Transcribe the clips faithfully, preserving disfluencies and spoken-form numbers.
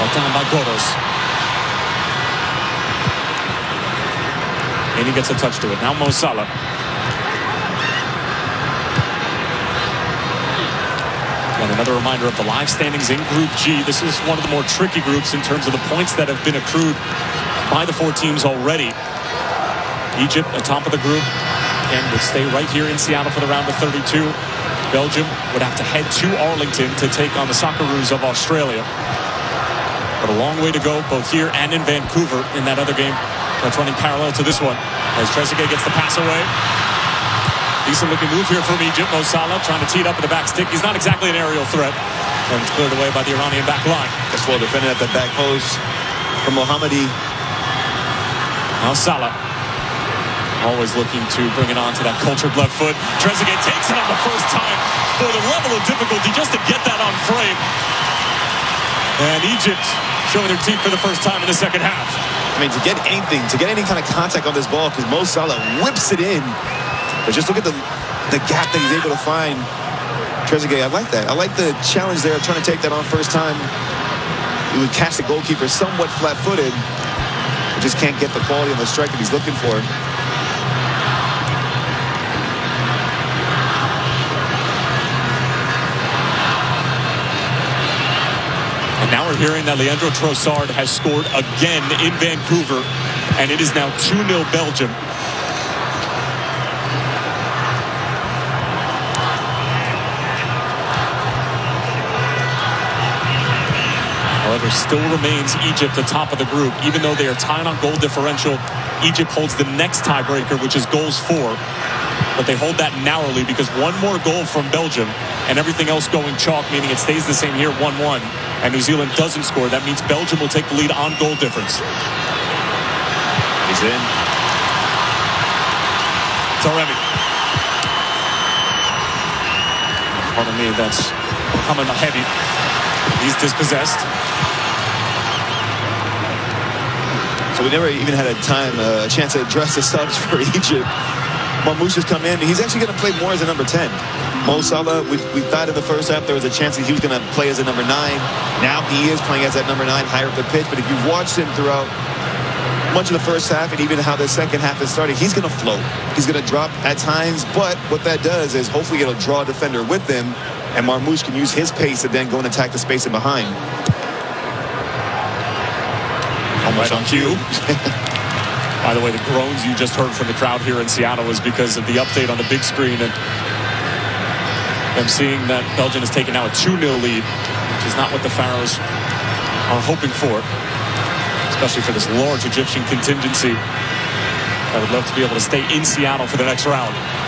Brought down by Goros. And he gets a touch to it. Now Mo Salah. And another reminder of the live standings in Group G. This is one of the more tricky groups in terms of the points that have been accrued by the four teams already. Egypt atop of the group and would stay right here in Seattle for the round of thirty-two. Belgium would have to head to Arlington to take on the Socceroos of Australia. But a long way to go both here and in Vancouver in that other game that's running parallel to this one. As Trezeguet gets the pass away. Decent looking move here from Egypt. Mo Salah trying to tee it up in the back stick. He's not exactly an aerial threat. And it's cleared away by the Iranian back line. That's well defended at the back post from Mohammadi. Now Salah. Always looking to bring it on to that cultured left foot. Trezeguet takes it on the first time. For the level of difficulty just to get that on frame. And Egypt showing their teeth for the first time in the second half. I mean, to get anything, to get any kind of contact on this ball, because Mo Salah whips it in. But just look at the, the gap that he's able to find. Trezeguet, I like that. I like the challenge there of trying to take that on first time. He would catch the goalkeeper somewhat flat-footed. But just can't get the quality of the strike that he's looking for. And now we're hearing that Leandro Trossard has scored again in Vancouver. And it is now two nil Belgium. However, still remains Egypt atop of the group. Even though they are tied on goal differential, Egypt holds the next tiebreaker, which is goals for. But they hold that narrowly because one more goal from Belgium and everything else going chalk, meaning it stays the same here, one one. And New Zealand doesn't score. That means Belgium will take the lead on goal difference. He's in. Taremi. Pardon me, that's coming heavy. He's dispossessed. So we never even had a time, uh, a chance to address the subs for Egypt. Marmoush has come in. He's actually going to play more as a number ten. Mo Salah, we, we thought in the first half there was a chance that he was going to play as a number nine. Now he is playing as that number nine higher up the pitch. But if you watched him throughout much of the first half and even how the second half is starting, he's going to float. He's going to drop at times. But what that does is hopefully it'll draw a defender with him. And Marmoush can use his pace to then go and attack the space in behind. Almost on cue. By the way, the groans you just heard from the crowd here in Seattle is because of the update on the big screen and them seeing that Belgium has taken now a two nil lead, which is not what the Pharaohs are hoping for, especially for this large Egyptian contingency that would love to be able to stay in Seattle for the next round.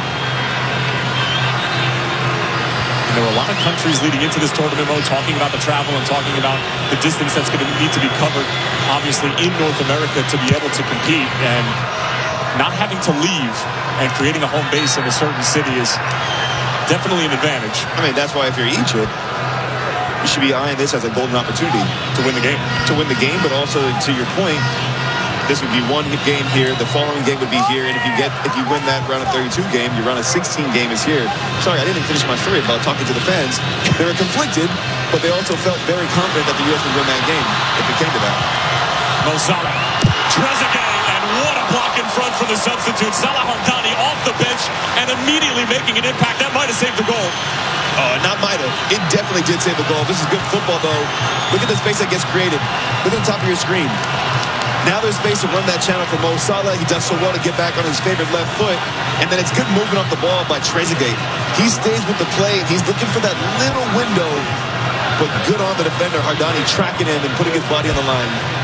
There were a lot of countries leading into this tournament mode talking about the travel and talking about the distance that's going to need to be covered, obviously, in North America to be able to compete. And not having to leave and creating a home base in a certain city is definitely an advantage. I mean, that's why if you're Egypt, you should be eyeing this as a golden opportunity. To win the game. To win the game, but also, to your point, this would be one game here. The following game would be here. And if you get, if you win that round of thirty-two game, your round of sixteen game is here. Sorry, I didn't finish my story about talking to the fans. They were conflicted, but they also felt very confident that the U S would win that game if it came to that. Mo Salah. Trezeguet, and what a block in front for the substitute. Salah Hardani off the bench and immediately making an impact. That might have saved the goal. Uh, not might have. It definitely did save the goal. This is good football, though. Look at the space that gets created. Look at the top of your screen. Now there's space to run that channel for Mo Salah. He does so well to get back on his favorite left foot. And then it's good movement off the ball by Trezeguet. He stays with the play. He's looking for that little window. But good on the defender, Hardani, tracking him and putting his body on the line.